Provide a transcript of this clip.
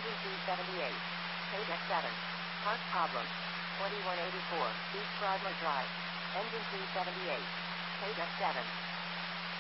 Engine 278. Code F7. Part problem. 2184, East Broadmoor Drive. Engine 278. Code F7.